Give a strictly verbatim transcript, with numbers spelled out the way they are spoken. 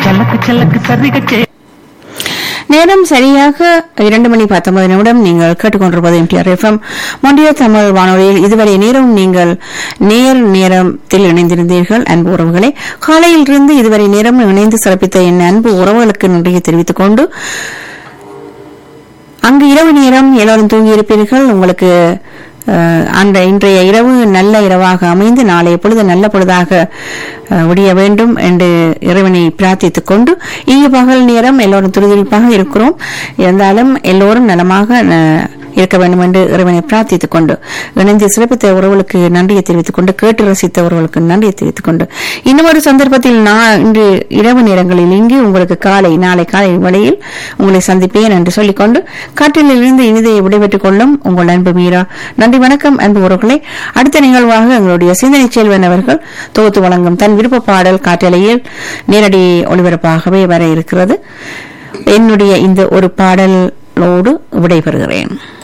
சலக்கு சலக்கு சரிகச்சே. நேரம் சரியாக இரண்டு மணி பத்தொன்பது நிமிடம். நீங்கள் கேட்டுக்கொண்டிருப்பது எம்டிஆர் எஃப்எம் மொண்டிய தமிழ் வானொலியில். இதுவரை நேரம் நீங்கள் நேர் நேரத்தில் இணைந்திருந்தீர்கள் அன்பு உறவுகளே. காலையில் இருந்து இதுவரை நேரம் இணைந்து சிறப்பித்த என் அன்பு உறவுகளுக்கு நன்றியை தெரிவித்துக் கொண்டு, அங்கு இரவு நேரம் எல்லோரும் தூங்கியிருப்பீர்கள். உங்களுக்கு அந்த இன்றைய இரவு நல்ல இரவாக அமைந்து நாளைய பொழுது நல்ல பொழுதாக விடிய வேண்டும் என்று இறைவனை பிரார்த்தித்துக் கொண்டு, இங்கு பகல் நேரம் எல்லோரும் துரிதுரிப்பாக இருக்கிறோம். இருந்தாலும் எல்லோரும் நலமாக இருக்க வேண்டும் என்று இறைவனை பிரார்த்தித்துக் கொண்டு, இணைந்து சிறப்பித்த உறவுகளுக்கு நன்றியை தெரிவித்துக் கொண்டு, கேட்டு ரசித்த உறவுகளுக்கு நன்றியை தெரிவித்துக் கொண்டு, இன்னும் ஒரு சந்தர்ப்பத்தில் நான் இன்று இரவு நேரங்களில் இங்கு உங்களுக்கு காலை நாளை காலை வேளையில் உங்களை சந்திப்பேன் என்று சொல்லிக்கொண்டு, காற்றில் இருந்து இனிதை விடைபெற்றுக் கொள்ளும் உங்கள் அன்பு மீரா. நன்றி, வணக்கம் அன்பு உறவுகளை. அடுத்த நிகழ்வாக எங்களுடைய சிந்தனை செல்வன் அவர்கள் தொகுத்து வழங்கும் தன் விருப்ப பாடல் காற்றலையில் நேரடி ஒளிபரப்பாகவே வர இருக்கிறது. என்னுடைய இந்த ஒரு பாடலோடு விடைபெறுகிறேன்.